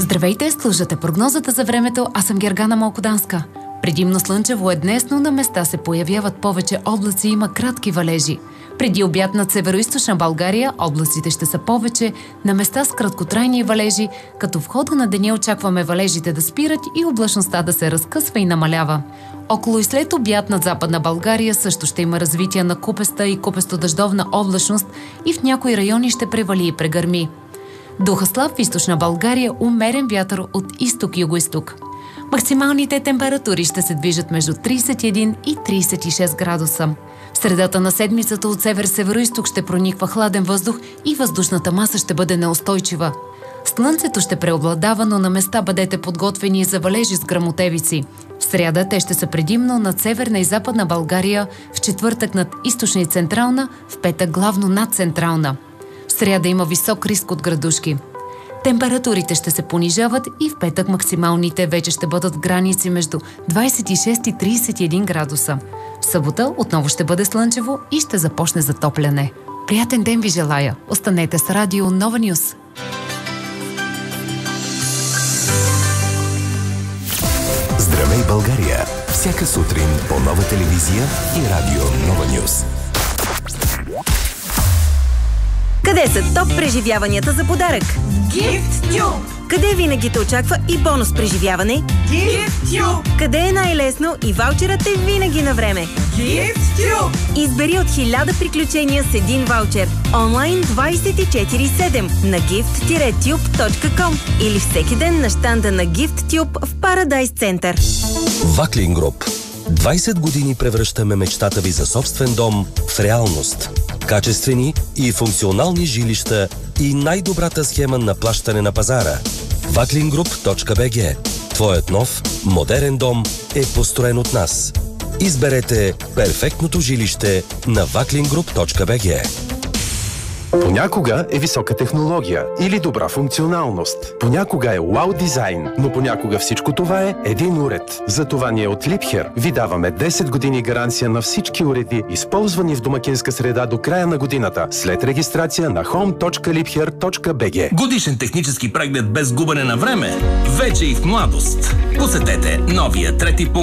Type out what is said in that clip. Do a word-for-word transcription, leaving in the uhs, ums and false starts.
Здравейте, слушате прогнозата за времето, аз съм Гергана Малкоданска. Предимно слънчево е днес, но на места се появяват повече облаци и има кратки валежи. Преди обяд над североизточна България облаците ще са повече, на места с краткотрайни валежи, като в хода на деня очакваме валежите да спират и облачността да се разкъсва и намалява. Около и след обяд над Западна България също ще има развитие на купеста и купесто-дъждовна облачност и в някои райони ще превали и прегърми. Духа слаб в източна България, умерен вятър от изток-югоизток. Максималните температури ще се движат между трийсет и един и трийсет и шест градуса. В средата на седмицата от север-североизток ще прониква хладен въздух и въздушната маса ще бъде неустойчива. Слънцето ще преобладава, но на места бъдете подготвени за валежи с гръмотевици. В сряда те ще са предимно над северна и западна България, в четвъртък над източна и централна, в петък главно над централна. В сряда има висок риск от градушки. Температурите ще се понижават и в петък максималните вече ще бъдат в граници между двайсет и шест и трийсет и един градуса. В събота отново ще бъде слънчево и ще започне затопляне. Приятен ден ви желая! Останете с Радио Нова Нюс. Здравей, България! Всяка сутрин по Нова телевизия и Радио Нова Нюс. Къде са топ преживяванията за подарък? GiftTube! Къде винаги те очаква и бонус преживяване? GiftTube! Къде е най-лесно и ваучерът е винаги на време? GiftTube! Избери от хиляда приключения с един ваучер. Онлайн двайсет и четири седем на gift tube точка com или всеки ден на щанда на GiftTube в Парадайс Център. Ваклин Груп. двайсет години превръщаме мечтата ви за собствен дом в реалност. Качествени и функционални жилища и най-добрата схема на плащане на пазара. ваклин груп точка би джи. Твоят нов, модерен дом е построен от нас. Изберете перфектното жилище на ваклин груп точка би джи. Понякога е висока технология или добра функционалност. Понякога е вау дизайн, но понякога всичко това е един уред. Затова ние от Liebherr ви даваме десет години гаранция на всички уреди, използвани в домакинска среда до края на годината, след регистрация на home точка liebherr точка би джи. Годишен технически преглед без губене на време. Вече и в младост. Посетете новия трети пункт